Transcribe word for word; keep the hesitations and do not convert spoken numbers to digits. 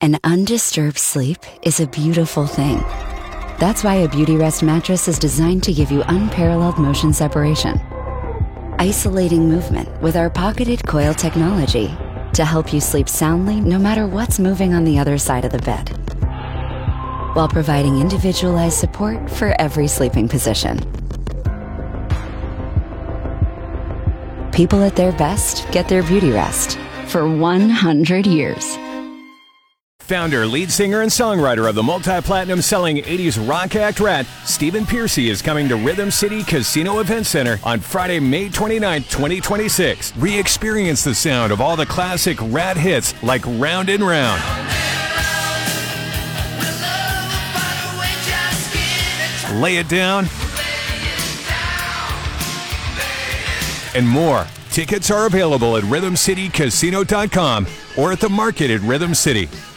And undisturbed sleep is a beautiful thing. That's why a Beautyrest mattress is designed to give you unparalleled motion separation, isolating movement with our pocketed coil technology to help you sleep soundly no matter what's moving on the other side of the bed, while providing individualized support for every sleeping position. People at their best get their Beautyrest for one hundred years. Founder, lead singer, and songwriter of the multi-platinum selling eighties rock act Rat, Stephen Pearcy is coming to Rhythm City Casino Event Center on Friday, May twenty-ninth, twenty twenty-six. Re-experience the sound of all the classic Rat hits like Round and Round Lay It Down, and more. Tickets are available at rhythm city casino dot com or at the market at Rhythm City.